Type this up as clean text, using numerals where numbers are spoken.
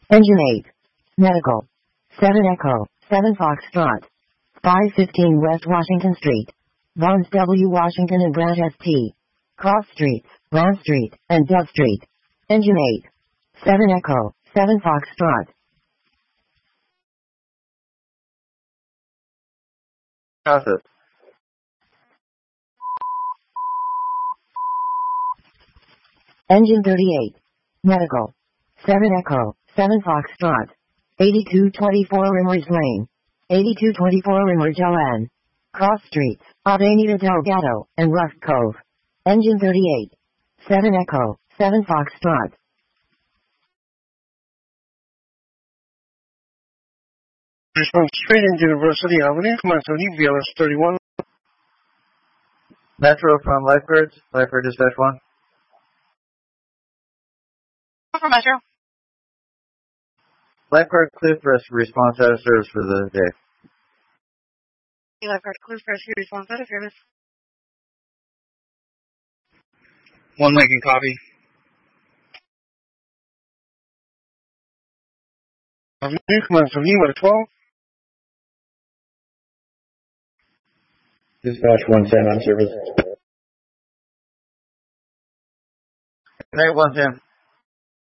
Engine 8. Medical. 7 Echo, 7 Foxtrot. 515 West Washington Street. Vons W. Washington and Grant ST. Cross Streets, Lamb Street, and Dove Street. Engine 8. 7 Echo, 7 Foxtrot. Process. Engine 38. Medical. 7 Echo, 7 Foxtrot. 8224 Rimmer's Lane. 8224 Rimmer's LN. Cross Streets, Avenida Delgado, and Rough Cove. Engine 38. 7 Echo, 7 Foxtrot. Response straight into University Avenue, Comanche, VLS 31. Metro from Lifeguards. Lifeguard dispatch 1. From Metro. Lifeguard clear for us to response out of service for the day. Lifeguard clear for rescue response out of service. 1 Lincoln copy. Avenue, Comanche, Lima 12. Dispatch 110 on service. Night 110.